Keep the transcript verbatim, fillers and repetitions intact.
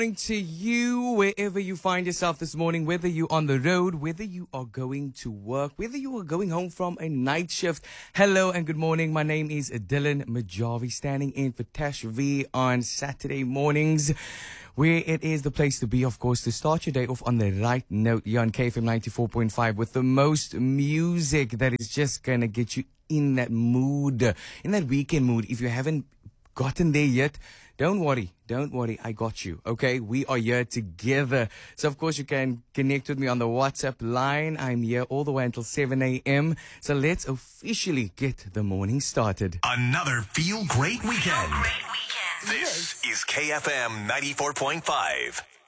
Morning to you, wherever you find yourself this morning, whether you're on the road, whether you are going to work, whether you are going home from a night shift. Hello and good morning. My name is Dylan Majavi, standing in for Tash V on Saturday mornings, where it is the place to be, of course, to start your day off on the right note here on K F M ninety-four point five with the most music that is just going to get you in that mood, in that weekend mood. If you haven't gotten there yet, don't worry, don't worry, I got you, okay? We are here together. So, of course, you can connect with me on the WhatsApp line. I'm here all the way until seven a.m. So let's officially get the morning started. Another Feel Great Weekend. Feel great weekend. This is K F M ninety-four point five.